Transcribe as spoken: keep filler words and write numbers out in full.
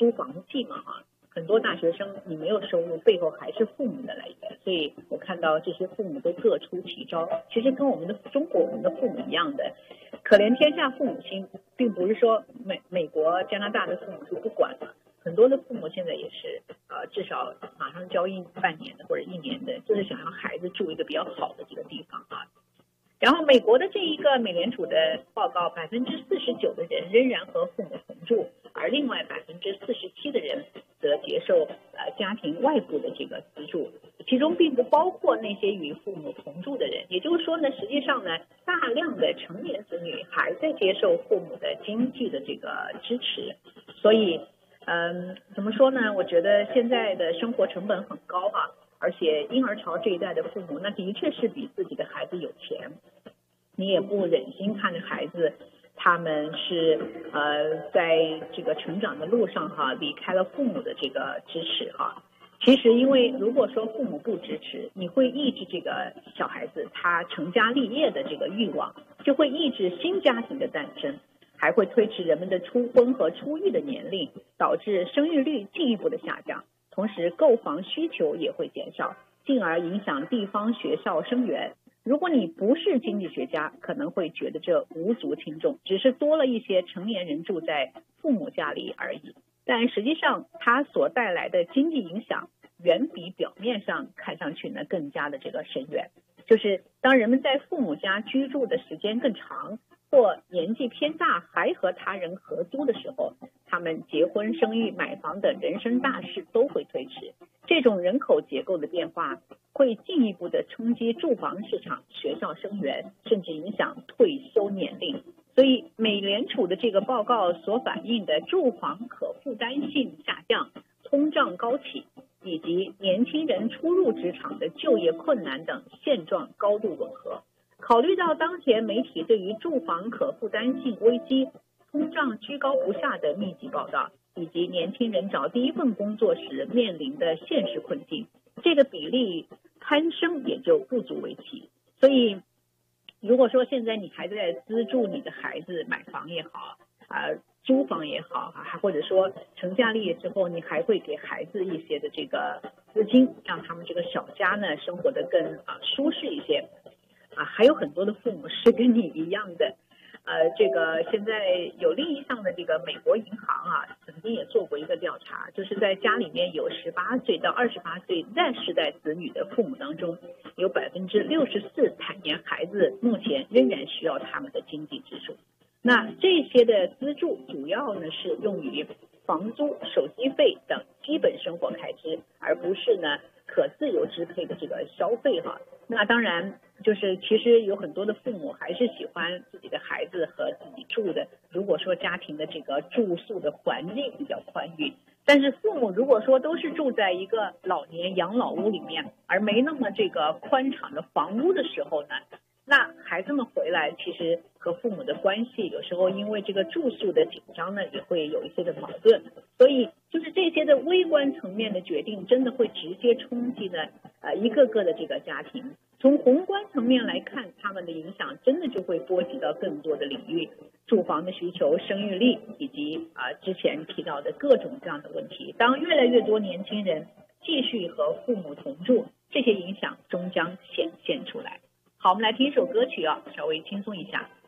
租房季嘛啊，很多大学生你没有收入，背后还是父母的来源，所以我看到这些父母都各出奇招，其实跟我们的中国我们的父母一样的，可怜天下父母心，并不是说美美国加拿大的父母就不管了，很多的父母现在也是呃至少马上交一半年的或者一年的，就是想让孩子住一个比较好的这个地方啊。然后美国的这一个美联储的报告，百分之四十九的人仍然和父母同住，而另外百分之四十七的人则接受呃家庭外部的这个资助，其中并不包括那些与父母同住的人。也就是说呢，实际上呢，大量的成年子女还在接受父母的经济的这个支持，所以嗯，怎么说呢？我觉得现在的生活成本很高啊。而且婴儿潮这一代的父母，那的确是比自己的孩子有钱，你也不忍心看着孩子他们是呃在这个成长的路上哈离开了父母的这个支持哈。其实因为如果说父母不支持，你会抑制这个小孩子他成家立业的这个欲望，就会抑制新家庭的诞生，还会推迟人们的初婚和出育的年龄，导致生育率进一步的下降。同时购房需求也会减少，进而影响地方学校生源。如果你不是经济学家，可能会觉得这无足轻重，只是多了一些成年人住在父母家里而已。但实际上它所带来的经济影响远比表面上看上去呢更加的这个深远。就是当人们在父母家居住的时间更长，或年纪偏大还和他人合租的时候，他们结婚、生育、买房等人生大事都会推迟。这种人口结构的变化会进一步的冲击住房市场、学校生源，甚至影响退休年龄。所以美联储的这个报告所反映的住房可负担性下降、通胀高企以及年轻人初入职场的就业困难等现状高度吻合。考虑到当前媒体对于住房可负担性危机、通胀居高不下的密集报道，以及年轻人找第一份工作时面临的现实困境，这个比例攀升也就不足为奇。所以如果说现在你还在资助你的孩子买房也好啊、呃，租房也好啊，或者说成家立业之后，你还会给孩子一些的这个资金，让他们这个小家呢生活得更啊、呃、舒适一些啊。还有很多的父母是跟你一样的，呃，这个现在有另一项的这个美国银行啊，曾经也做过一个调查，就是在家里面有十八岁到二十八岁 Z 世代子女的父母当中，有百分之六十四坦言孩子目前仍然需要他们的经济支柱。那这些的资助主要呢是用于房租、手机费等基本生活开支，而不是呢可自由支配的这个消费哈。那当然就是其实有很多的父母还是喜欢自己的孩子和自己住的，如果说家庭的这个住宿的环境比较宽裕，但是父母如果说都是住在一个老年养老屋里面，而没那么这个宽敞的房屋的时候呢，那孩子们回来其实和父母的关系有时候因为这个住宿的紧张呢也会有一些的矛盾。所以就是这些的微观层面的决定真的会直接冲击呢呃一个个的这个家庭。从宏观层面来看，他们的影响真的就会波及到更多的领域，住房的需求、生育力以及啊、呃、之前提到的各种这样的问题。当越来越多年轻人继续和父母同住，这些影响终将显现出来。好，我们来听一首歌曲啊，稍微轻松一下。